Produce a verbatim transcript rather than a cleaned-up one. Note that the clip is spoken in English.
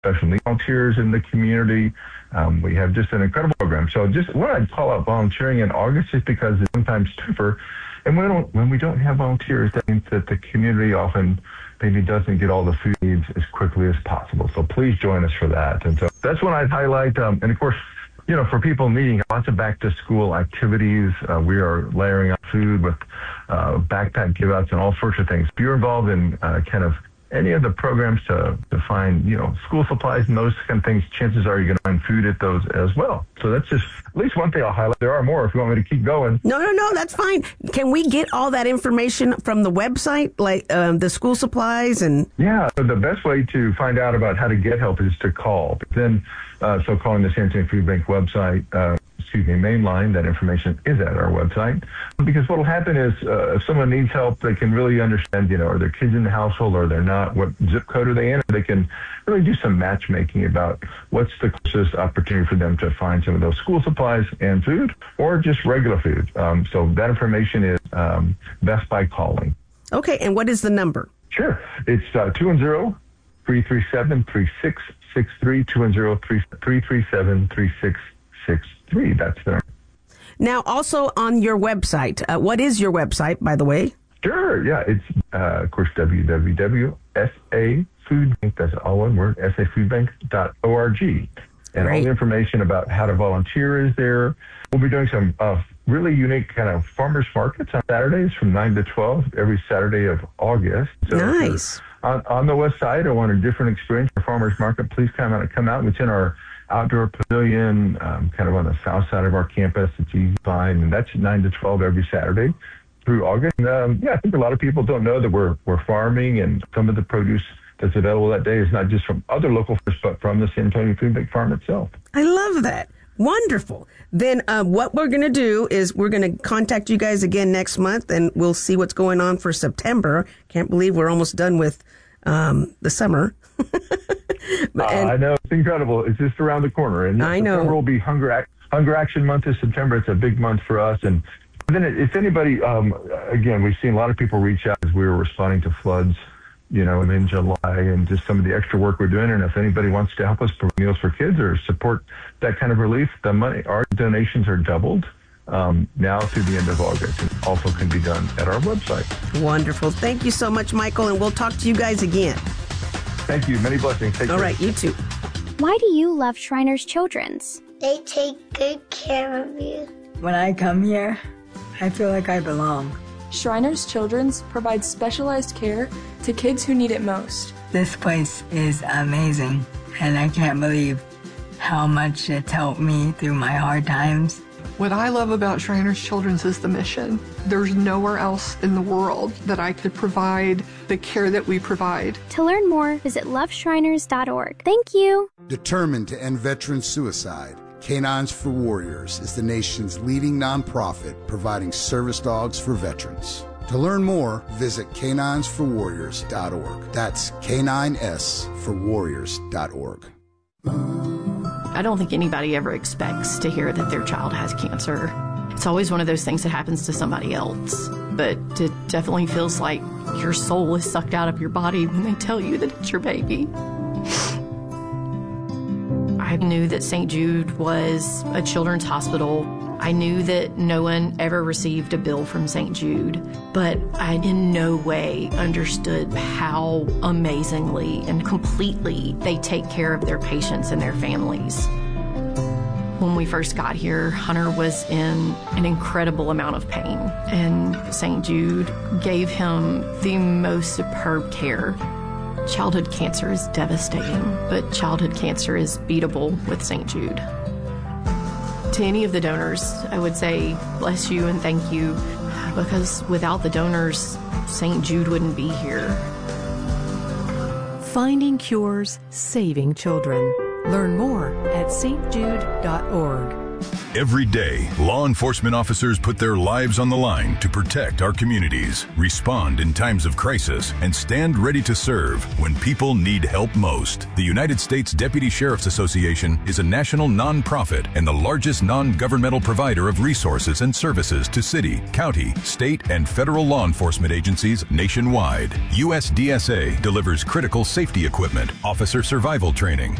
special needs volunteers in the community. Um, we have just an incredible program. So just what I'd call out volunteering in August is because it's sometimes tougher. And when we don't, when we don't have volunteers, that means that the community often maybe doesn't get all the food needs as quickly as possible. So please join us for that. And so that's what I'd highlight. Um, and of course, you know, for people needing lots of back-to-school activities, uh, we are layering out food with uh, backpack give-outs and all sorts of things. If you're involved in uh, kind of any of the programs to, to find, you know, school supplies and those kind of things, chances are you're going to find food at those as well. So that's just at least one thing I'll highlight. There are more if you want me to keep going. No, no, no, that's fine. Can we get all that information from the website, like um, the school supplies and? Yeah, so the best way to find out about how to get help is to call. Then, uh, so calling the San Antonio Food Bank website, uh, excuse me, main line, that information is at our website. Because what will happen is uh, if someone needs help, they can really understand, you know, are there kids in the household or they're not? What zip code are they in? They can really do some matchmaking about what's the closest opportunity for them to find some of those school supplies and food or just regular food. Um, so that information is um, best by calling. Okay, and what is the number? Sure. It's uh, two one zero, three three seven, three six six three, two one zero, three three seven, three six six three. That's the number. Now, also on your website, uh, what is your website, by the way? Sure, yeah. It's, uh, of course, w w w dot s a food bank, that's all one word, s a food bank dot org. And Great. All the information about how to volunteer is there. We'll be doing some uh, really unique kind of farmers markets on Saturdays from nine to twelve, every Saturday of August. So nice. On, on the west side, I want a different experience for farmers market. Please come out and come out. It's in our outdoor pavilion, um, kind of on the south side of our campus. It's easy to find, and that's nine to twelve every Saturday through August. And, um, yeah, I think a lot of people don't know that we're we're farming, and some of the produce that's available that day is not just from other local farms, but from the San Antonio Food Bank farm itself. I love that. Wonderful. Then uh, what we're going to do is we're going to contact you guys again next month, and we'll see what's going on for September. Can't believe we're almost done with um, the summer. uh, I know. It's incredible. It's just around the corner. And I know. September will be Hunger, Ac- Hunger Action Month is September. It's a big month for us. And then if anybody, um, again, we've seen a lot of people reach out as we were responding to floods, you know, in July, and just some of the extra work we're doing. And if anybody wants to help us provide meals for kids or support that kind of relief, the money, our donations are doubled um, now through the end of August. And also can be done at our website. Wonderful. Thank you so much, Michael, and we'll talk to you guys again. Thank you. Many blessings. Take All care. right, you too. Why do you love Shriners Children's? They take good care of you. When I come here, I feel like I belong. Shriners Children's provides specialized care to kids who need it most. This place is amazing, and I can't believe how much it's helped me through my hard times. What I love about Shriners Children's is the mission. There's nowhere else in the world that I could provide the care that we provide. To learn more, visit love shriners dot org. Thank you. Determined to end veteran suicide, Canines for Warriors is the nation's leading nonprofit providing service dogs for veterans. To learn more, visit canines for warriors dot org. That's K nine S for warriors dot org. I don't think anybody ever expects to hear that their child has cancer. It's always one of those things that happens to somebody else. But it definitely feels like your soul is sucked out of your body when they tell you that it's your baby. I knew that Saint Jude was a children's hospital. I knew that no one ever received a bill from Saint Jude, but I in no way understood how amazingly and completely they take care of their patients and their families. When we first got here, Hunter was in an incredible amount of pain, and Saint Jude gave him the most superb care. Childhood cancer is devastating, but childhood cancer is beatable with Saint Jude. To any of the donors, I would say bless you and thank you, because without the donors, Saint Jude wouldn't be here. Finding cures, saving children. Learn more at s t jude dot org. Every day, law enforcement officers put their lives on the line to protect our communities, respond in times of crisis, and stand ready to serve when people need help most. The United States Deputy Sheriff's Association is a national nonprofit and the largest non-governmental provider of resources and services to city, county, state, and federal law enforcement agencies nationwide. U S D S A delivers critical safety equipment, officer survival training,